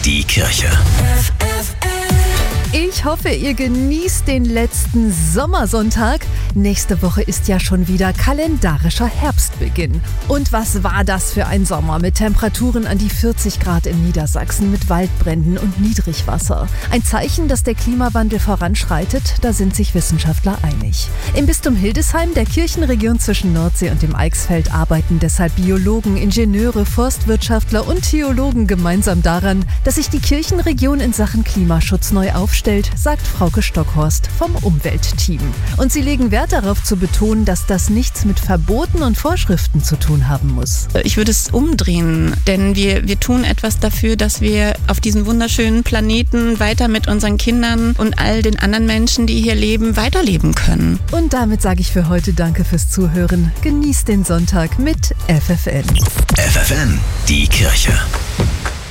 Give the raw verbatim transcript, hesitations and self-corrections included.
die Kirche. Ich hoffe, ihr genießt den letzten Sommersonntag. Nächste Woche ist ja schon wieder kalendarischer Herbstbeginn. Und was war das für ein Sommer mit Temperaturen an die vierzig Grad in Niedersachsen, mit Waldbränden und Niedrigwasser? Ein Zeichen, dass der Klimawandel voranschreitet, da sind sich Wissenschaftler einig. Im Bistum Hildesheim, der Kirchenregion zwischen Nordsee und dem Eichsfeld, arbeiten deshalb Biologen, Ingenieure, Forstwirtschaftler und Theologen gemeinsam daran, dass sich die Kirchenregion in Sachen Klimaschutz neu aufstellt, sagt Frauke Stockhorst vom Umweltteam. Und sie legen Wert darauf zu betonen, dass das nichts mit Verboten und Vorschriften zu tun haben muss. Ich würde es umdrehen, denn wir, wir tun etwas dafür, dass wir auf diesem wunderschönen Planeten weiter mit unseren Kindern und all den anderen Menschen, die hier leben, weiterleben können. Und damit sage ich für heute Danke fürs Zuhören. Genießt den Sonntag mit F F N. F F N, die Kirche.